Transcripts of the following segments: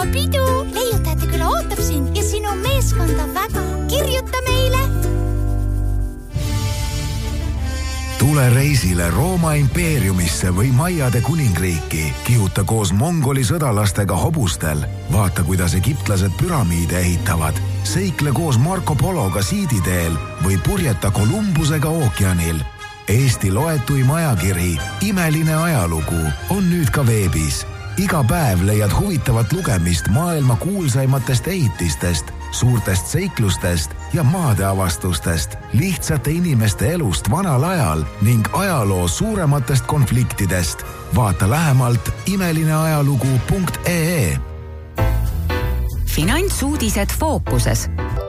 oma pidu. Leiutajate küla ootab sind ja sinu meeskonda väga. Kirjuta meile. Tule reisile Rooma impeeriumisse või Maiade kuningriiki. Kihuta koos Mongoli sõdalastega hobustel. Vaata, kuidas egiptlased püramiide ehitavad. Seikle koos Marco Pologa siiditeel või purjeta Kolumbusega ookeanil. Eesti loetuim ajakiri Imeline ajalugu on nüüd ka veebis. Iga päev leiad huvitavat lugemist maailma kuulsaimatest ehitistest, suurtest seiklustest ja maadeavastustest, lihtsate inimeste elust vanal ajal ning ajaloo suurematest konfliktidest. Vaata lähemalt imelineajalugu.ee. Finantsuudised fookuses.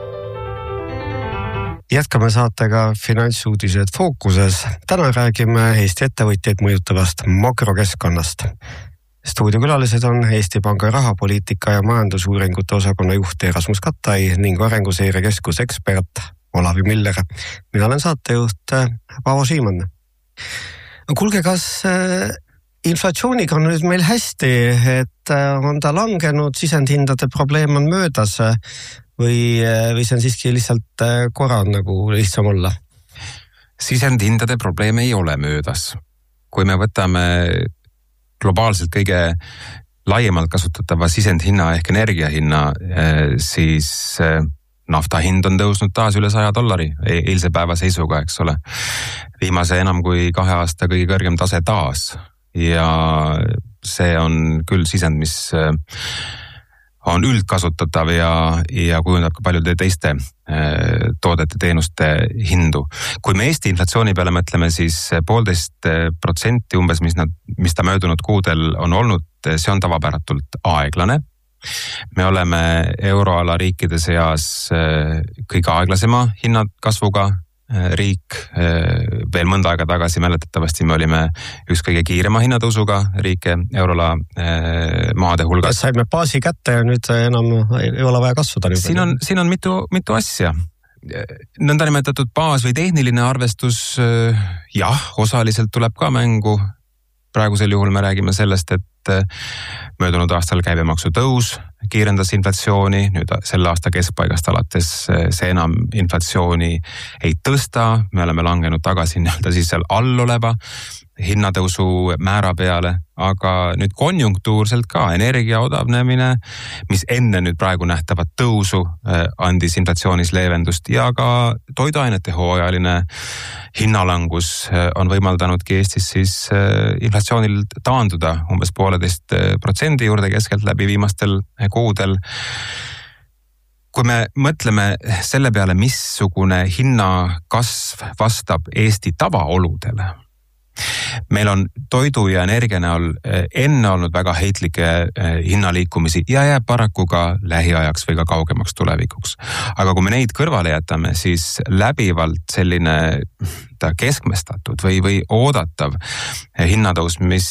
Jätkame saatega Finantsuudised fookuses. Täna räägime Eesti ettevõtjaid mõjutavast makrokeskkonnast. Stuudiokülalised on Eesti Panga rahapoliitika ja majandusuuringute osakonna juht Erasmus Kattai ning Arenguseire Keskuse ekspert Olavi Miller. Mina olen saatejuht Paavo Siimann. Kuulge, kas inflatsiooniga on nüüd meil hästi, et on ta langenud, sisendhindade probleem on möödas või see on siiski lihtsalt korra nagu lihtsam olla? Sisendhindade probleem ei ole möödas. Kui me võtame globaalselt kõige laiemalt kasutatava sisendhinna ehk energiahinna, siis nafta hind on tõusnud taas üle $100 eilse päeva seisuga, eks ole. Viimase enam kui 2 aasta kõige kõrgem tase taas ja see on küll sisend, mis on üldkasutatav ja kujundab ka paljude teiste toodete teenuste hindu. Kui me Eesti inflatsiooni peale mõtleme, siis 1,5% umbes, mis ta möödunud kuudel on olnud, see on tavapäratult aeglane. Me oleme euroala riikide seas kõige aeglasema hinnakasvuga riik. Veel mõnda aega tagasi mäletatavasti me olime üks kõige kiirema hinnatõusuga riike euroala maade hulgas. Saime baasi kätte ja nüüd enam ei ole vaja kasvada. Siin on mitu asja. Nõndanimetatud baas või tehniline arvestus, jah, osaliselt tuleb ka mängu. Praegusel juhul me räägime sellest, et möödunud aastal käibemaksu tõus kiirendas inflatsiooni, nüüd selle aasta keskpaigast alates see enam inflatsiooni ei tõsta, me oleme langenud tagasi siis seal all oleva hinnatõusu määra peale, aga nüüd konjunktuurselt ka energia odavnemine, mis enne nüüd praegu nähtavat tõusu andis inflatsioonis leevendust ja ka toiduainete hooajaline hinnalangus on võimaldanudki Eestis siis inflatsioonil taanduda umbes 1,5% juurde keskeltläbi viimastel kuudel. Kui me mõtleme selle peale, missugune hinnakasv vastab Eesti tavaoludele, meil on toidu ja energia näol enne olnud väga heitlikke hinnaliikumisi ja jääb paraku ka lähiajaks või ka kaugemaks tulevikuks. Aga kui me neid kõrvale jätame, siis läbivalt selline keskmestatud või oodatav hinnatõus, mis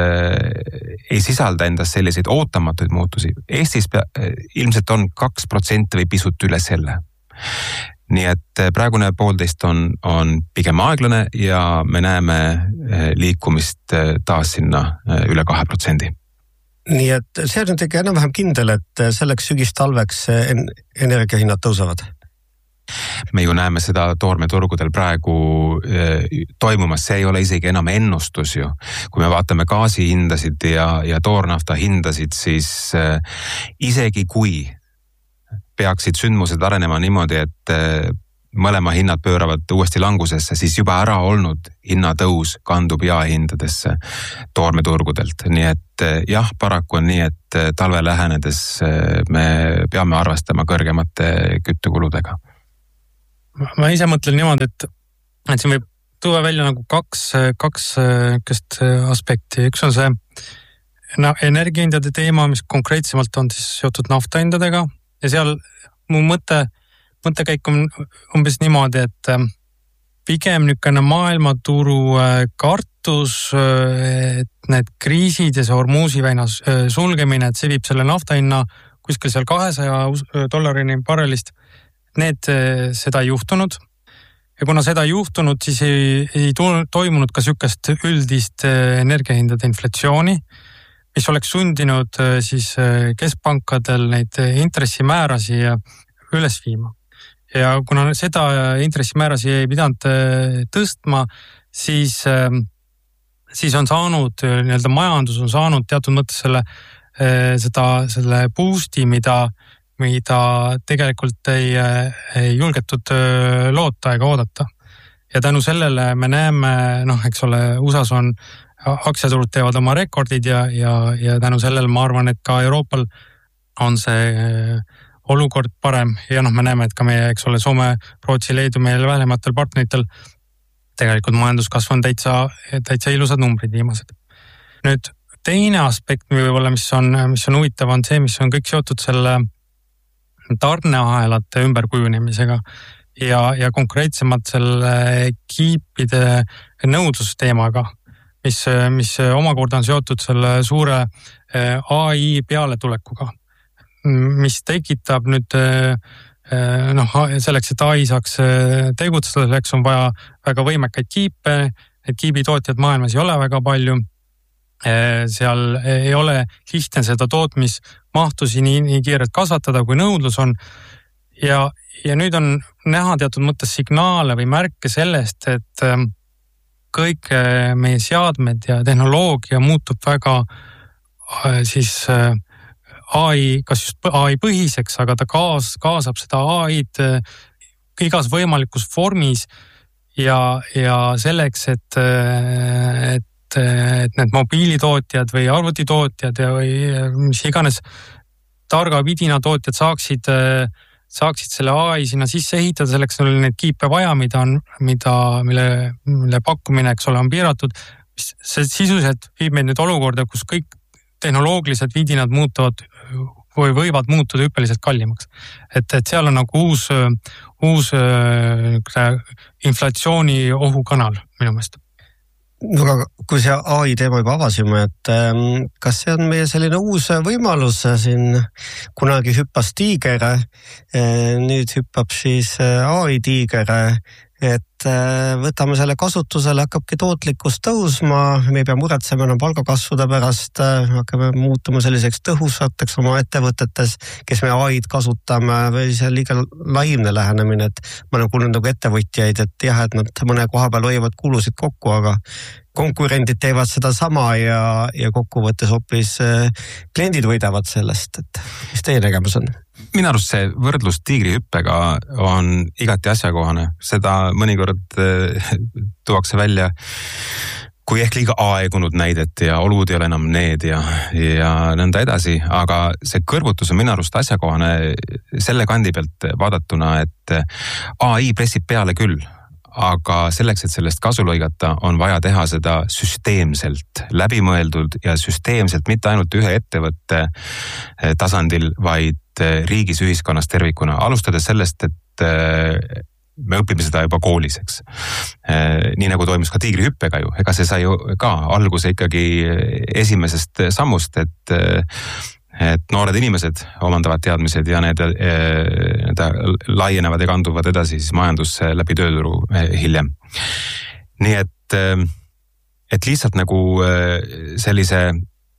ei sisalda endas selliseid ootamatuid muutusi. Eestis ilmselt on 2% või pisut üle selle. Nii et praegune 1,5% on pigem aeglane ja me näeme liikumist taas sinna üle 2%. Nii et see on ikka enam-vähem kindel, et selleks sügistalveks energiahinnad tõusevad? Me ju näeme seda toormeturgudel praegu toimumas, see ei ole isegi enam ennustus ju. Kui me vaatame gaasihindasid ja toornafta hindasid, siis isegi kui peaksid sündmused arenema niimoodi, et mõlema hinnad pööravad uuesti langusesse, siis juba ära olnud hinnatõus kandub jaehindadesse toormeturgudelt. Nii et jah, paraku on nii, et talve lähenedes me peame arvestama kõrgemate küttekuludega. Ma ise mõtlen niimoodi, et siin võib tuua välja nagu kaks aspekti. Üks on see energiahindade teema, mis konkreetsemalt on siis seotud naftahindadega. Ja seal mu mõttekäik on umbes niimoodi, et pigem nükene maailmaturu kartus, et need kriisid ja see Hormuzi väina sulgemine, et see viib selle naftahinna kuskil seal $200 barrelist. Need seda ei juhtunud. Ja kuna seda ei juhtunud, siis ei toimunud ka sükest üldist energiahindade inflatsiooni, mis oleks sundinud siis keskpankadel neid intressimäärasid üles viima. Ja kuna seda intressimäärasid ei pidanud tõstma, siis on saanud, nii-öelda majandus on saanud teatud mõttes selle boost'i, mida tegelikult ei julgetud loota ega oodata. Ja tänu sellele me näeme, eks ole, USAs on aktsiaturud teevad oma rekordid ja tänu sellele ma arvan, et ka Euroopal on see olukord parem ja me näeme, et ka meie, eks ole, Soome, Rootsi, Leedu, meie vähematel partneritel tegelikult majanduskasv on täitsa ilusad numbrid viimased. Nüüd teine aspekt võib-olla, mis on huvitav, on see, mis on kõik seotud selle tarneahelate ümberkujunemisega ja konkreetsemalt selle kiipide nõudlusteemaga, mis omakorda on seotud selle suure AI pealetulekuga, mis tekitab nüüd selleks, et AI saaks tegutseda, selleks on vaja väga võimekaid kiipe, need kiibitootjad maailmas ei ole väga palju, seal ei ole lihtne seda tootmismahtusi nii kiirelt kasvatada, kui nõudlus on ja nüüd on näha teatud mõttes signaale või märke sellest, et kõik meie seadmed ja tehnoloogia muutub väga siis AI, kas just AI põhiseks, aga ta kaasab seda AI-d igas võimalikus vormis ja selleks, et need mobiilitootjad või arvutitootjad või mis iganes targa vidinatootjad saaksid selle AI sinna sisse ehitada, selleks on neid kiipe vaja, mille pakkumine, eks ole, on piiratud. See sisuliselt viib meid nüüd olukorda, kus kõik tehnoloogilised vidinad muutuvad või võivad muutuda hüppeliselt kallimaks. Et seal on nagu uus inflatsiooni ohukanal minu meelest. Aga kui see AI teema juba avasime, et kas see on meie selline uus võimalus siin kunagi hüppas tiiger, nüüd hüppab siis AI tiiger, et võtame selle kasutusele, hakkabki tootlikkus tõusma, me ei pea muretsema enam palgakasvude pärast, hakkame muutuma selliseks tõhusateks oma ettevõtetes, kes me AI-d kasutame või see liiga laimne lähenemine, et ma olen kuulnud nagu ettevõtjaid, et jah, et nad mõne koha peal hoiavad kulusid kokku, aga konkurendid teevad seda sama ja kokkuvõttes hoopis kliendid võidavad sellest, et mis teie nägemus on? Minu arust see võrdlus tiigrihüppega on igati asjakohane. Seda mõnikord tuuakse välja, kui ehk liiga aegunud näidet ja olud ei ole enam need ja nõnda edasi, aga see kõrvutus on minu arust asjakohane selle kandi pealt vaadatuna, et AI pressib peale küll, aga selleks, et sellest kasu lõigata, on vaja teha seda süsteemselt, läbimõeldud ja süsteemselt mitte ainult ühe ettevõtte tasandil, vaid riigis, ühiskonnas tervikuna. Alustades sellest, et me õpime seda juba koolis, eks. Nii nagu toimus ka tiigrihüppega ju, ega see sai ju ka alguse ikkagi esimesest sammust, et noored inimesed omandavad teadmised ja need laienevad ja kanduvad edasi siis majandusse läbi tööturu hiljem. Nii et lihtsalt nagu sellise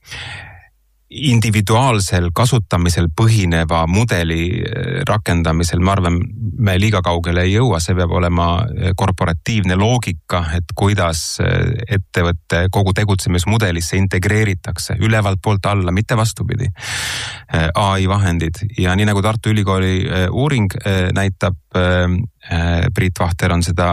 individuaalsel kasutamisel põhineva mudeli rakendamisel, ma arvan, me liiga kaugele ei jõua, see peab olema korporatiivne loogika, et kuidas ettevõtte kogu tegutsemismudelisse integreeritakse ülevalt poolt alla, mitte vastupidi. AI vahendid ja nii nagu Tartu Ülikooli uuring näitab, Priit Vahter on seda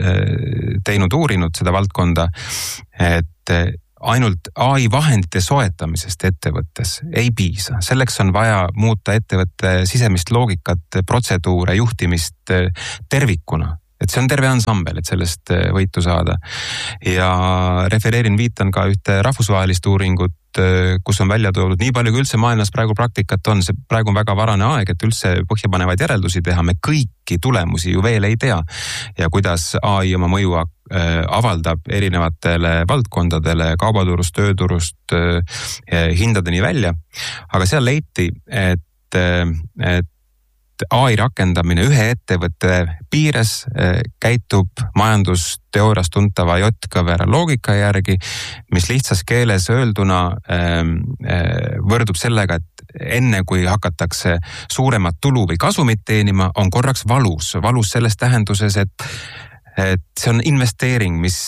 uurinud seda valdkonda, et ainult AI vahendite soetamisest ettevõttes ei piisa. Selleks on vaja muuta ettevõtte sisemist loogikat, protseduure, juhtimist tervikuna. Et see on terve ansambel, et sellest võitu saada. Ja viitan ka ühte rahvusvahelist uuringut, kus on välja toodud nii palju, kui üldse maailmas praegu praktikat on. See praegu on väga varane aeg, et üldse põhjapanevaid järeldusi teha. Me kõiki tulemusi ju veel ei tea. Ja kuidas AI oma mõju avaldab erinevatele valdkondadele, kaubaturust, tööturust, hindadeni välja. Aga seal leiti, et AI rakendamine ühe ettevõtte piires käitub majandusteoorias tuntava J-kõvera loogika järgi, mis lihtsas keeles öelduna võrdub sellega, et enne kui hakatakse suuremat tulu või kasumit teenima, on korraks valus. Valus selles tähenduses, et see on investeering, mis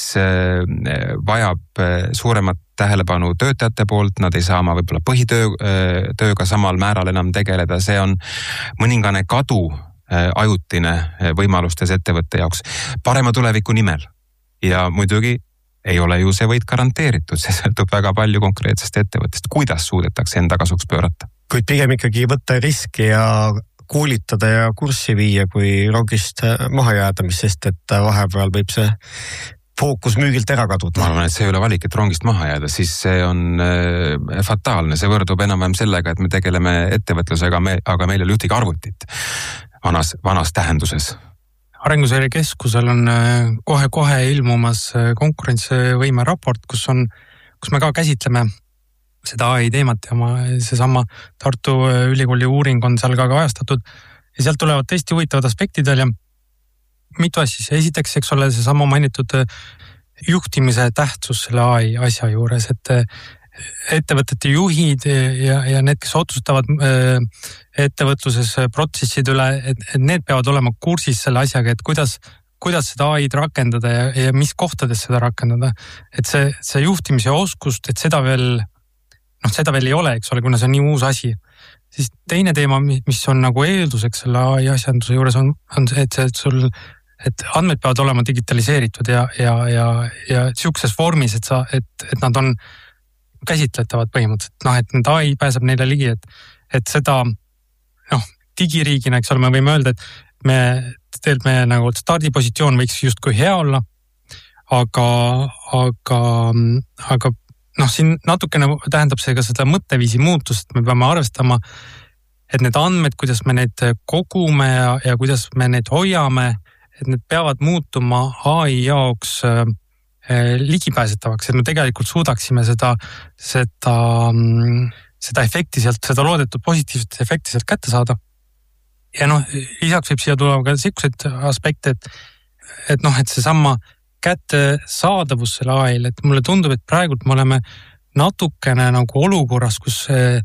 vajab suuremat tähelepanu töötajate poolt, nad ei saa oma võib-olla põhitööga samal määral enam tegeleda, see on mõningane kadu ajutine võimalustes ettevõtte jaoks parema tuleviku nimel. Ja muidugi ei ole ju see võit garanteeritud, see sõltub väga palju konkreetsest ettevõttest, kuidas suudetakse enda kasuks pöörata. Kuid pigem ikkagi võtta riski ja koolitada ja kurssi viia, kui rongist maha jääda, mis sest, et vahepeal võib see fookus müügilt ära kaduda. Ma arvan, et see ei ole valik, et rongist maha jääda, siis see on fataalne. See võrdub enam-vähem sellega, et me tegeleme ettevõtlusega, aga meil ei ole ühtegi arvutit vanas tähenduses. Arenguseire Keskusel on kohe ilmumas konkurentsivõime raport, kus me ka käsitleme seda AI teemat ja seesama Tartu Ülikooli uuring on seal ka kajastatud ja sealt tulevad tõesti huvitavad aspektid veel ja mitu asja. Esiteks, eks ole, seesama mainitud juhtimise tähtsus selle AI asja juures, et ettevõtete juhid ja need, kes otsustavad ettevõtluses protsessid üle, et need peavad olema kursis selle asjaga, et kuidas seda AI-d rakendada ja mis kohtades seda rakendada. Et see juhtimise oskust, et seda veel ei ole, eks ole, kuna see on nii uus asi. Siis teine teema, mis on nagu eelduseks selle AI asjanduse juures on see, et andmed peavad olema digitaliseeritud ja siukses vormis, et nad on käsitletavad põhimõtteliselt. Et need AI pääseb neile ligi, et seda digiriigina, eks ole, me võime öelda, et me nagu stardipositsioon võiks justkui hea olla, aga siin natukene tähendab see ka seda mõtteviisi muutust, et me peame arvestama, et need andmed, kuidas me neid kogume ja kuidas me neid hoiame, et need peavad muutuma AI jaoks ligipääsetavaks, et me tegelikult suudaksime seda efekti sealt, seda loodetud positiivset efekti sealt kätte saada. Ja lisaks võib siia tulla ka siukseid aspekte, et seesama kättesaadavus selle AI-l, et mulle tundub, et praegult me oleme natukene nagu olukorras, kus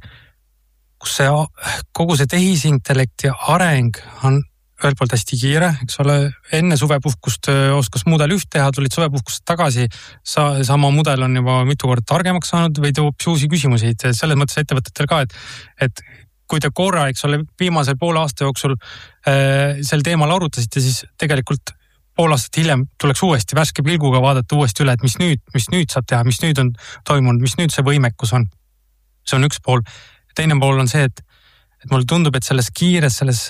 see kogu see tehisintellekti areng on ühelt poolt hästi kiire, eks ole, enne suvepuhkust oskas mudel üht teha, tulid suvepuhkust tagasi, sama mudel on juba mitu korda targemaks saanud või toob uusi küsimusi, selles mõttes ettevõtetel ka, et kui te korra, eks ole, viimasel poole aasta jooksul sel teemal arutasite, siis tegelikult pool aastat hiljem tuleks uuesti värske pilguga vaadata uuesti üle, et mis nüüd saab teha, mis nüüd on toimunud, mis nüüd see võimekus on. See on üks pool. Teine pool on see, et mulle tundub, et selles kiires, selles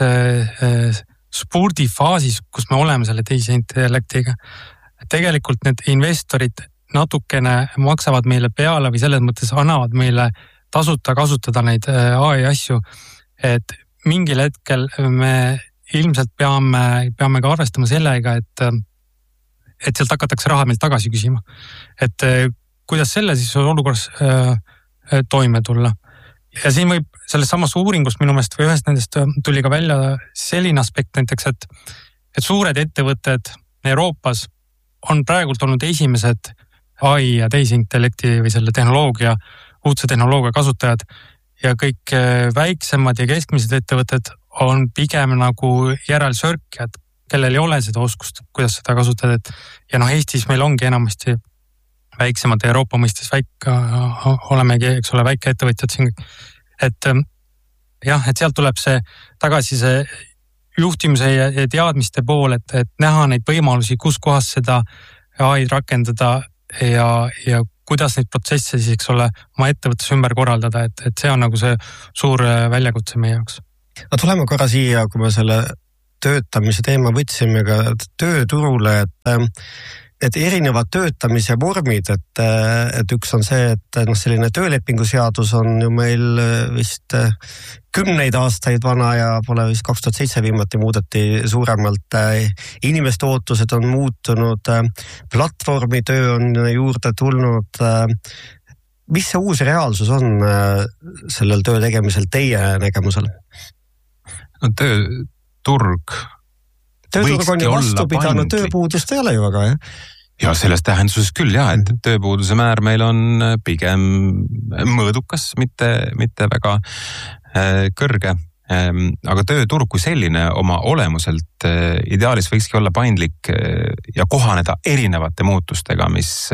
spurdifaasis, kus me oleme selle teise intellektiga, tegelikult need investorid natukene maksavad meile peale või selles mõttes annavad meile tasuta kasutada neid AI asju, et mingil hetkel me ilmselt peame ka arvestama sellega, et sealt hakatakse raha meilt tagasi küsima. Et kuidas selle siis olukorras toime tulla. Ja siin võib selles samas uuringust minu meelest või ühest nendest tuli ka välja selline aspekt näiteks, et suured ettevõtted Euroopas on praegult olnud esimesed AI ja tehisintellekti või selle tehnoloogia, uudse tehnoloogia kasutajad ja kõik väiksemad ja keskmised ettevõtted on pigem nagu järelsörkjad, kellel ei ole seda oskust, kuidas seda kasutada. Ja Eestis meil ongi enamasti väiksemad Euroopa mõistes olemegi, eks ole, väike ettevõtjad siin. Et sealt tuleb see tagasi see juhtimise ja teadmiste pool, et näha neid võimalusi, kus kohas seda AI rakendada ja kuidas neid protsesse siis, eks ole, oma ettevõttes ümber korraldada, et see on nagu see suur väljakutse meie jaoks. No tuleme korra siia, kui me selle töötamise teema võtsime ka tööturule, et erinevad töötamise vormid, et üks on see, et selline töölepingu seadus on ju meil vist 10 aastaid vana ja pole vist 2007 viimati muudeti suuremalt. Inimeste ootused on muutunud, platvormitöö on juurde tulnud. Mis see uus reaalsus on sellel töö tegemisel teie nägemusel? No tööturg on ju vastu pidanud, tööpuudust ei ole ju väga, jah? Ja selles tähenduses küll jah, et tööpuuduse määr meil on pigem mõõdukas, mitte väga kõrge. Aga tööturg kui selline oma olemuselt ideaalis võikski olla paindlik ja kohaneda erinevate muutustega,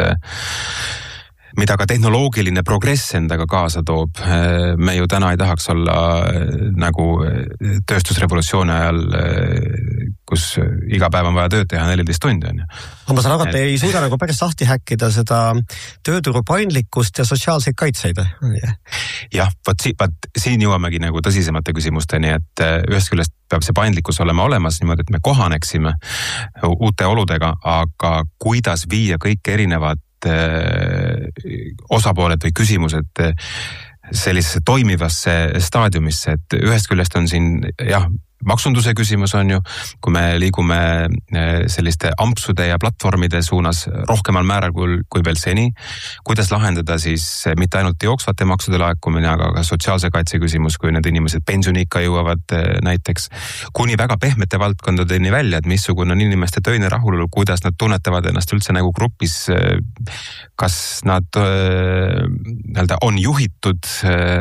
mida ka tehnoloogiline progress endaga kaasa toob. Me ju täna ei tahaks olla nagu tööstusrevolutsiooni ajal, kus iga päev on vaja tööd teha 14 tundi on ju. Aga ma saan aru, et ei suuda nagu päris lahti häkkida seda tööturu paindlikkust ja sotsiaalseid kaitseid. Jah, siin jõuamegi nagu tõsisemate küsimusteni, et ühest küljest peab see paindlikkus olema olemas niimoodi, et me kohaneksime uute oludega, aga kuidas viia kõik erinevad osapooled või küsimused sellisesse toimivasse staadiumisse, et ühest küljest on siin jah, maksunduse küsimus on ju, kui me liigume selliste ampsude ja platvormide suunas rohkemal määral kui veel seni, kuidas lahendada siis mitte ainult jooksvate maksude laekumine, aga ka sotsiaalse kaitse küsimus, kui need inimesed pensioniikka jõuavad näiteks, kuni väga pehmete valdkondadeni välja, et missugune on inimeste töine rahulolu, kuidas nad tunnetavad ennast üldse nagu grupis, kas nad on juhitud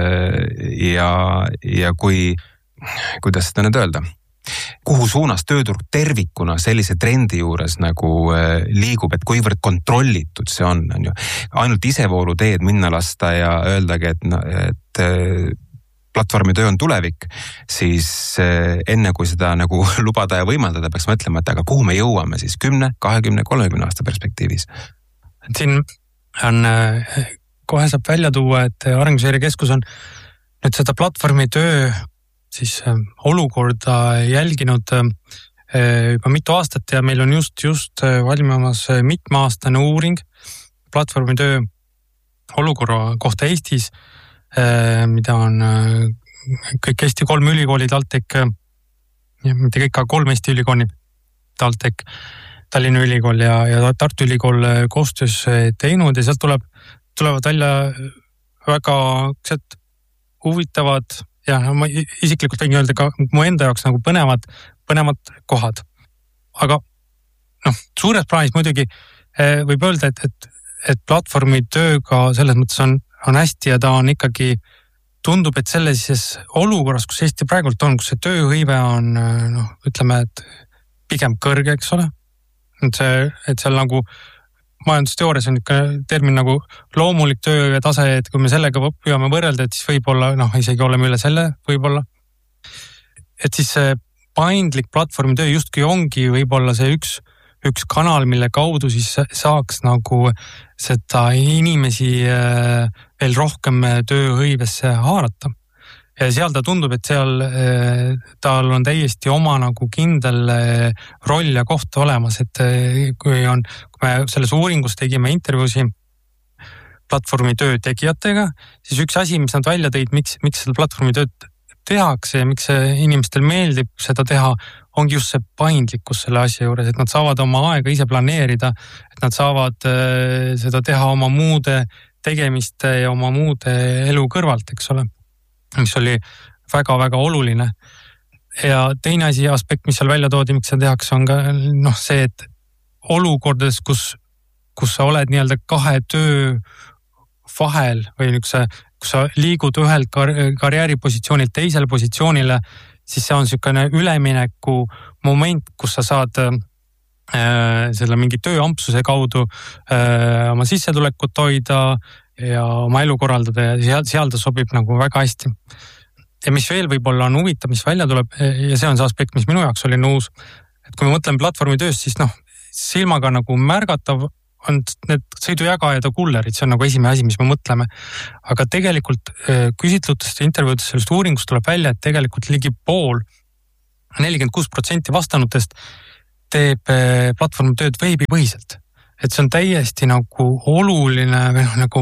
ja kuidas seda nüüd öelda, kuhu suunas tööturg tervikuna sellise trendi juures nagu liigub, et kuivõrd kontrollitud see on ju. Ainult isevoolu teed minna lasta ja öeldagi, et platvormitöö on tulevik, siis enne kui seda nagu lubada ja võimaldada, peaks mõtlema, et aga kuhu me jõuame siis 10, 20, 30 aasta perspektiivis? Siin on, kohe saab välja tuua, et Arenguseire Keskus on nüüd seda platvormitöö siis olukorda jälginud juba mitu aastat ja meil on just valmimas mitmeaastane uuring platvormitöö olukorra kohta Eestis, mida on kõik Eesti 3 ülikoolid, TalTech, mitte kõik, aga 3 Eesti ülikooli, TalTech, Tallinna Ülikool ja Tartu Ülikool koostöös teinud ja sealt tulevad välja väga huvitavad ja ma isiklikult võin öelda ka mu enda jaoks nagu põnevad kohad. Aga suures plaanis muidugi võib öelda, et platvormi tööga selles mõttes on hästi ja ta on ikkagi, tundub, et sellises olukorras, kus Eesti praegult on, kus see tööhõive on, ütleme, et pigem kõrge, eks ole. Et seal nagu majandusteoorias on ikka termin nagu loomulik töö ja tase, et kui me sellega püüame võrrelda, et siis võib-olla, isegi oleme üle selle võib-olla. Et siis see paindlik platvormi töö justki ongi võib-olla see üks kanal, mille kaudu siis saaks nagu seda inimesi veel rohkem tööhõivesse haarata. Ja seal ta tundub, et seal tal on täiesti oma nagu kindel roll ja koht olemas, et kui me selles uuringus tegime intervjuusi platvormi töö tegijatega, siis üks asi, mis nad välja tõid, miks seda platvormi tööd tehakse ja miks inimestel meeldib seda teha, ongi just see paindlikkus selle asja juures, et nad saavad oma aega ise planeerida, et nad saavad seda teha oma muude tegemiste ja oma muude elu kõrvalt, eks ole, mis oli väga-väga oluline. Ja teine aspekt, mis seal välja toodi, miks seda tehakse, on ka see, et olukordades, kus sa oled nii-öelda kahe töö vahel või kus sa liigud ühelt karjääripositsioonilt teisele positsioonile, siis see on niisugune ülemineku moment, kus sa saad selle mingi tööampsuse kaudu oma sissetulekut hoida ja oma elu korraldada ja seal ta sobib nagu väga hästi. Ja mis veel võib-olla on huvitav, mis välja tuleb, ja see on see aspekt, mis minu jaoks oli uus, et kui me mõtleme platvormi tööst, siis silmaga nagu märgatav on need sõidujagajad ja kullerid, see on nagu esimene asi, mis me mõtleme. Aga tegelikult küsitlutest ja intervjuudest sellest uuringust tuleb välja, et tegelikult ligi pool, 46% vastanutest teeb platvormi tööd veebipõhiselt. Et see on täiesti nagu oluline või nagu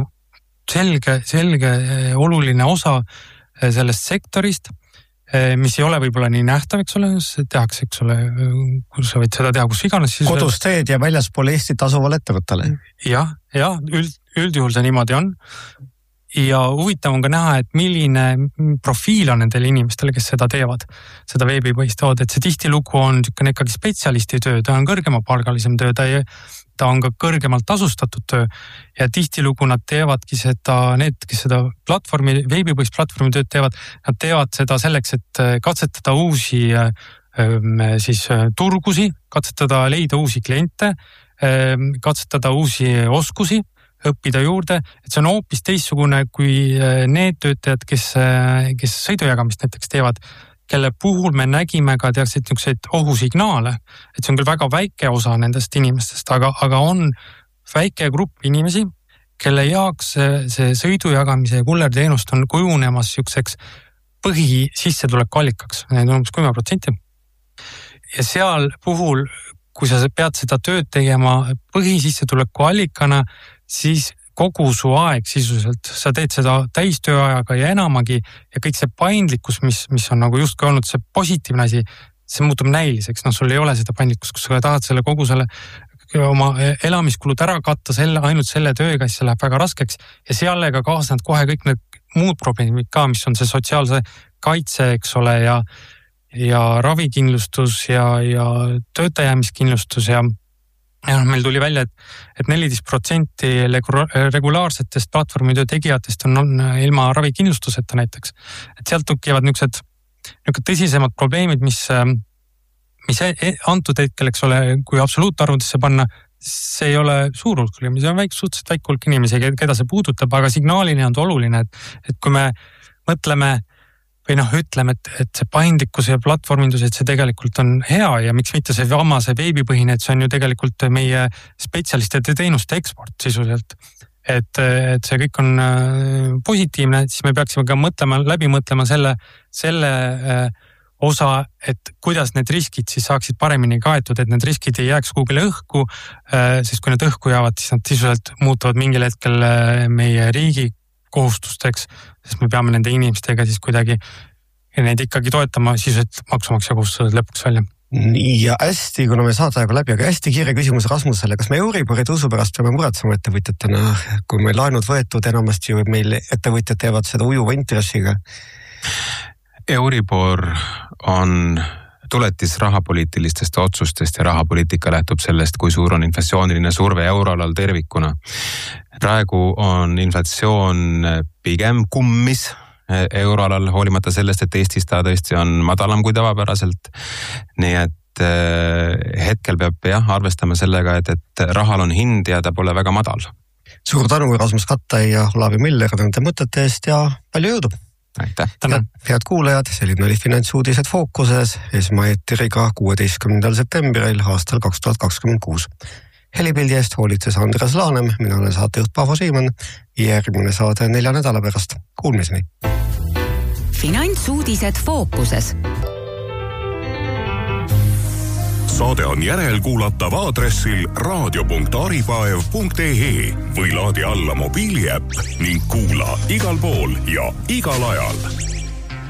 selge oluline osa sellest sektorist, mis ei ole võib-olla nii nähtav, eks ole, tehakse, eks ole, kus sa võid seda teha, kus iganes. Kodus teed ja väljaspool Eestit asuvale ettevõttele. Ja üldjuhul see niimoodi on. ja huvitav on ka näha, et milline profiil on nendel inimestel, kes seda teevad, seda veebipõhist tood, et see tihtilugu on niisugune ikkagi spetsialisti töö, ta on kõrgemapalgalisem töö, ta on ka kõrgemalt tasustatud töö ja tihtilugu nad teevadki seda, need, kes seda platvormi, veebipõhist platvormi tööd teevad, nad teevad seda selleks, et katsetada uusi siis turgusi, katsetada leida uusi kliente, katsetada uusi oskusi, õppida juurde, et see on hoopis teistsugune kui need töötajad, kes sõidujagamist näiteks teevad, kelle puhul me nägime ka teaksid niisuguseid ohusignaale, et see on küll väga väike osa nendest inimestest, aga on väike grupp inimesi, kelle jaoks see sõidujagamise ja kullerteenust on kujunemas niisuguseks põhisissetuleku allikaks, need on umbes 10%. Ja seal puhul, kui sa pead seda tööd tegema põhisissetuleku allikana, siis kogu su aeg sisuliselt, sa teed seda täistööajaga ja enamagi ja kõik see paindlikkus, mis on nagu justkui olnud see positiivne asi, see muutub näiliseks, sul ei ole seda paindlikkust, kus sa tahad selle kogu selle oma elamiskulud ära katta ainult selle tööga, siis see läheb väga raskeks ja sellega kaasnevad kohe kõik need muud probleemid ka, mis on see sotsiaalse kaitse, eks ole, ja ravikindlustus ja töötajäämiskindlustus ja meil tuli välja, et 14% regulaarsetest platvormitöö tegijatest on ilma ravikindlustuseta näiteks. Et sealt tukivad niisugused tõsisemad probleemid, mis antud hetkel, eks ole, kui absoluutarvudesse panna, see ei ole suur hulk inimesi, see on suhteliselt väike hulk inimesi, keda see puudutab, aga signaalina on oluline, et kui me mõtleme või ütleme, et see paindlikkus ja platvormindus, et see tegelikult on hea ja miks mitte see veebipõhine, et see on ju tegelikult meie spetsialistide teenuste eksport sisuliselt. Et see kõik on positiivne, siis me peaksime ka läbi mõtlema selle osa, et kuidas need riskid siis saaksid paremini kaetud, et need riskid ei jääks kuhugile õhku, sest kui need õhku jäävad, siis nad sisuliselt muutuvad mingil hetkel meie riigi kohustusteks, sest me peame nende inimestega siis kuidagi neid ikkagi toetama, siis et maksumaksja kohustused lõpuks välja. Ja hästi, kuna me saate aega läbi, aga hästi kiire küsimus Rasmusele, kas me Euribori tõusu pärast peame muretsema ettevõtjatena, kui meil laenud võetud enamasti või meil ettevõtjad teevad seda ujuva intressiga? Euribor on tuletis rahapoliitilistest otsustest ja rahapoliitika lähtub sellest, kui suur on inflatsiooniline surve euroalal tervikuna. Praegu on inflatsioon pigem kummis euroalal, hoolimata sellest, et Eestis ta tõesti on madalam kui tavapäraselt. Nii et hetkel peab arvestama sellega, et rahal on hind ja ta pole väga madal. Suur tänu Rasmus Kattai ja Olavi Miller nende mõtete eest ja palju jõudu! Aitäh! Head kuulajad, selline oli Finantsuudised Fookuses esmaeetriga 16. septembril aastal 2026. Helipildi eest hoolitses Andres Laanem, mina olen saatejuht Paavo Siimann, järgmine saade 4 nädala pärast. Kuulmiseni! Finantsuudised Fookuses. Saade on järelkuulatav aadressil radio.aripaev.ee või laadi alla mobiiliäpp ning kuula igal pool ja igal ajal.